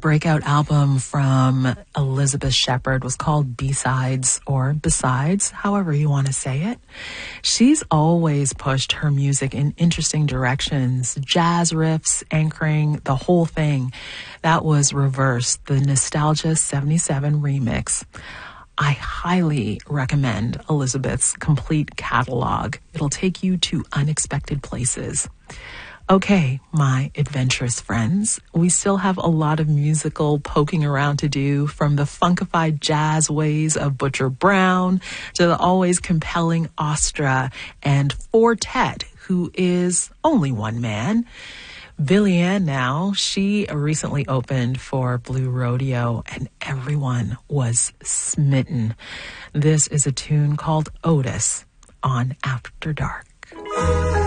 breakout album from Elizabeth Shepherd was called B-Sides, or Besides, however you want to say it. She's always pushed her music in interesting directions, jazz riffs, anchoring, the whole thing. That was Reverse, the Nostalgia 77 remix. I highly recommend Elizabeth's complete catalog. It'll take you to unexpected places. Okay, my adventurous friends, we still have a lot of musical poking around to do, from the funkified jazz ways of Butcher Brown to the always compelling Astra and Fortet, who is only one man. Villian now, she recently opened for Blue Rodeo and everyone was smitten. This is a tune called Otis on After Dark.